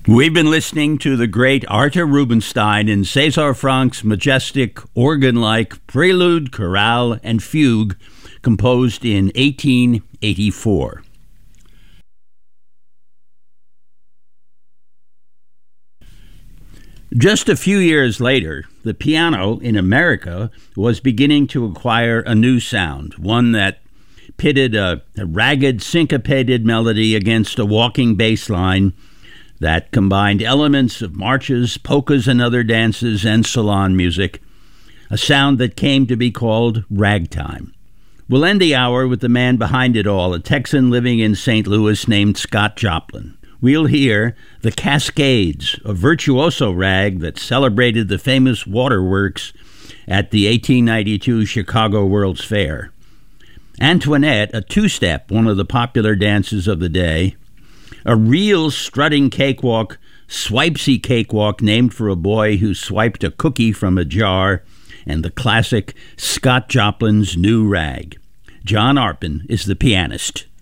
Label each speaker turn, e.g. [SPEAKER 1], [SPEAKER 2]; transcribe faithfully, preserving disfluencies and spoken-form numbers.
[SPEAKER 1] We've been listening to the great Arthur Rubinstein in César Franck's majestic organ-like Prelude, Chorale, and Fugue, composed in eighteen eighty-four. Just a few years later, the piano in America was beginning to acquire a new sound, one that pitted a, a ragged, syncopated melody against a walking bass line that combined elements of marches, polkas, and other dances, and salon music, a sound that came to be called ragtime. We'll end the hour with the man behind it all, a Texan living in Saint Louis named Scott Joplin. We'll hear The Cascades, a virtuoso rag that celebrated the famous waterworks at the eighteen ninety-two Chicago World's Fair. Antoinette, a two-step, one of the popular dances of the day. A real strutting cakewalk, Swipesy Cakewalk, named for a boy who swiped a cookie from a jar, and the classic Scott Joplin's New Rag. John Arpin is the pianist.